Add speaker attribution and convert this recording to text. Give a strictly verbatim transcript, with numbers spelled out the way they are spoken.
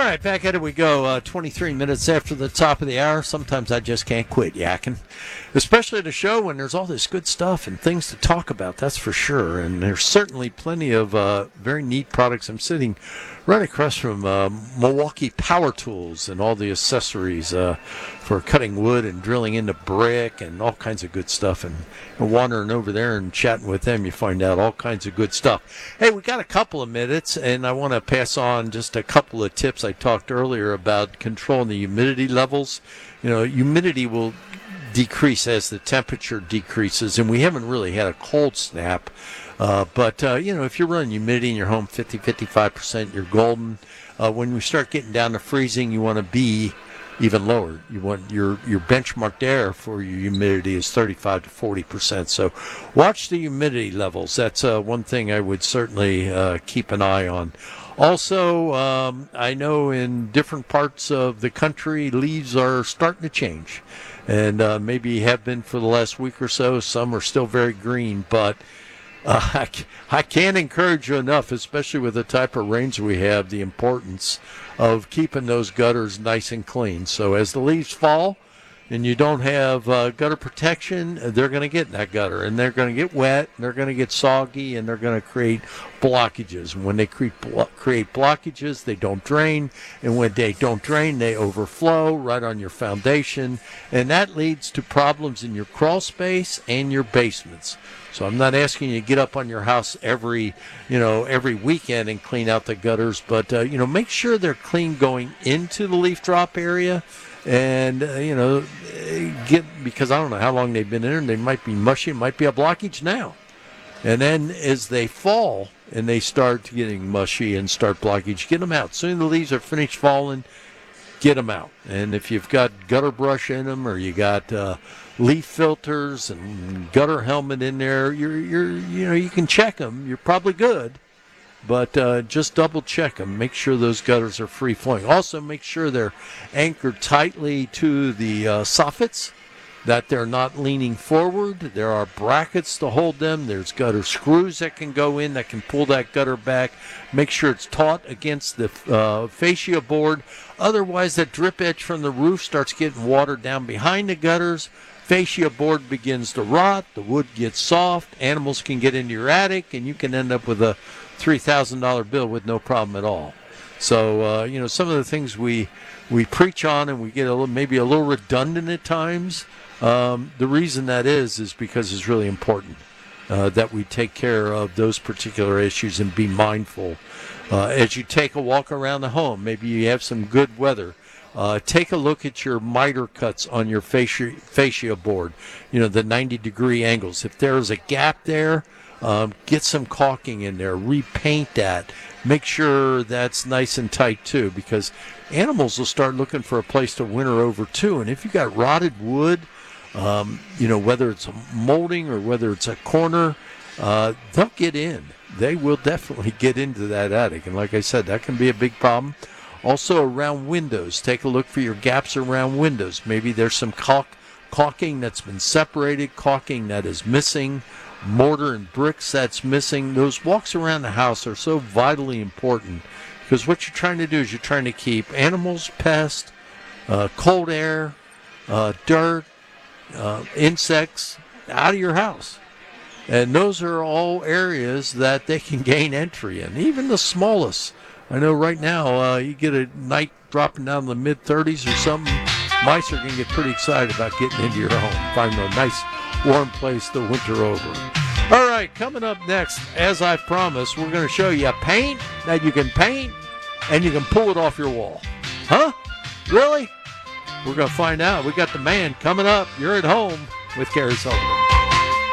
Speaker 1: right, back at it we go. Uh, twenty-three minutes after the top of the hour. Sometimes I just can't quit yakking, especially at a show when there's all this good stuff and things to talk about, that's for sure. And there's certainly plenty of uh, very neat products. I'm sitting right across from uh, Milwaukee Power Tools and all the accessories uh, for cutting wood and drilling into brick and all kinds of good stuff. And, and wandering over there and chatting with them, you find out all kinds of good stuff. Hey, we got a couple of minutes, and I want to pass on just a couple of tips. I talked earlier about controlling the humidity levels. You know, humidity will decrease as the temperature decreases, and we haven't really had a cold snap. Uh, but, uh, you know, if you're running humidity in your home fifty, fifty-five percent, you're golden. Uh, when we start getting down to freezing, you want to be even lower. You want your, your benchmark there for your humidity is thirty-five to forty percent. So watch the humidity levels. That's uh, one thing I would certainly uh, keep an eye on. Also, um, I know in different parts of the country, leaves are starting to change. And uh, maybe have been for the last week or so. Some are still very green, but Uh, I, I can't encourage you enough, especially with the type of rains we have, the importance of keeping those gutters nice and clean. So as the leaves fall and you don't have uh, gutter protection, they're going to get in that gutter, and they're going to get wet, and they're going to get soggy, and they're going to create blockages. And when they create, blo- create blockages, they don't drain, and when they don't drain, they overflow right on your foundation, and that leads to problems in your crawl space and your basements. So I'm not asking you to get up on your house every, you know, every weekend and clean out the gutters, but, uh, you know, make sure they're clean going into the leaf drop area. And, uh, you know, get, because I don't know how long they've been in there, and they might be mushy, it might be a blockage now. And then as they fall and they start getting mushy and start blockage, get them out. Soon the leaves are finished falling, get them out. And if you've got gutter brush in them, or you got uh, leaf filters and gutter helmet in there, you're, you're, you know, you can check them. You're probably good. But uh, just double check them. Make sure those gutters are free flowing. Also, make sure they're anchored tightly to the uh, soffits, that they're not leaning forward. There are brackets to hold them. There's gutter screws that can go in that can pull that gutter back. Make sure it's taut against the uh, fascia board. Otherwise, that drip edge from the roof starts getting water down behind the gutters. Fascia board begins to rot. The wood gets soft. Animals can get into your attic, and you can end up with a three thousand dollars bill with no problem at all. So, uh, you know, some of the things we we preach on, and we get a little, maybe a little redundant at times. Um, the reason that is is because it's really important uh, that we take care of those particular issues and be mindful. Uh, as you take a walk around the home, maybe you have some good weather. Uh, take a look at your miter cuts on your fascia, fascia board, you know, the ninety degree angles. If there's a gap there, um, get some caulking in there, repaint that. Make sure that's nice and tight too, because animals will start looking for a place to winter over too. And if you got rotted wood, um, you know, whether it's a molding or whether it's a corner, uh, they'll get in. They will definitely get into that attic. And like I said, that can be a big problem. Also around windows, take a look for your gaps around windows. Maybe there's some caulk, caulking that's been separated, caulking that is missing, mortar and bricks that's missing. Those walks around the house are so vitally important, because what you're trying to do is you're trying to keep animals, pests, uh, cold air, uh, dirt, uh, insects out of your house. And those are all areas that they can gain entry in, even the smallest. I know right now, uh, you get a night dropping down in the mid thirties or something, mice are going to get pretty excited about getting into your home, finding a nice warm place to winter over. All right, coming up next, as I promised, we're going to show you a paint that you can paint and you can pull it off your wall. Huh? Really? We're going to find out. We got the man coming up. You're at home with Gary Sullivan.